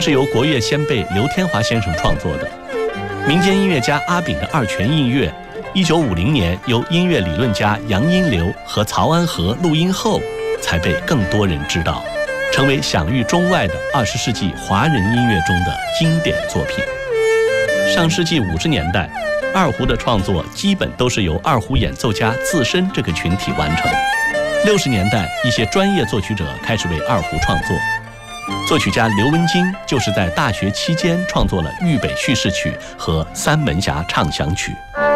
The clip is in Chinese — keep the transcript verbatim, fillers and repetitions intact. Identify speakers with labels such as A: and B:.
A: 是由国乐先辈刘天华先生创作的。民间音乐家阿炳的二泉映月，一九五零年由音乐理论家杨荫流和曹安和录音后，才被更多人知道，成为享誉中外的二十世纪华人音乐中的经典作品。上世纪五十年代，二胡的创作基本都是由二胡演奏家自身这个群体完成。六十年代，一些专业作曲者开始为二胡创作。作曲家刘文京就是在大学期间创作了《豫北叙事曲》和《三门峡唱响曲》。